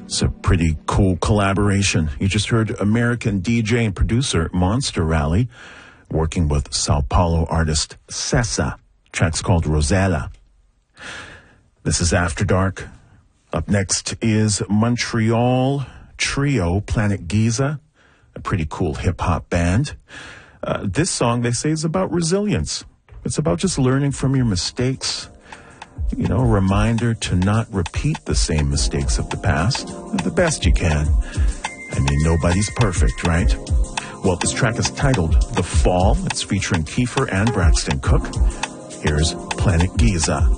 It's a pretty cool collaboration. You just heard American DJ and producer Monster Rally working with Sao Paulo artist Sessa. Track's called Rosella. This is After Dark. Up next is Montreal trio Planet Giza, a pretty cool hip-hop band. This song, they say, is about resilience. It's about just learning from your mistakes. You know, a reminder to not repeat the same mistakes of the past the best you can. I mean, nobody's perfect, right? Well, this track is titled The Fall. It's featuring Kiefer and Braxton Cook. Here's Planet Giza.